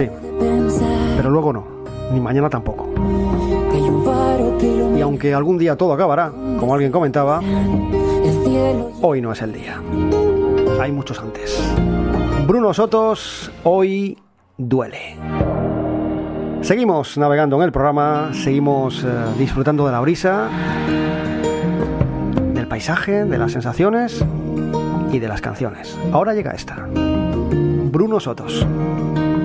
Sí, pero luego no, ni mañana tampoco. Y aunque algún día todo acabará, como alguien comentaba, hoy no es el día. Hay muchos antes. Bruno Sotos, hoy duele. Seguimos navegando en el programa, seguimos disfrutando de la brisa, del paisaje, de las sensaciones y de las canciones. Ahora llega esta. Bruno Sotos.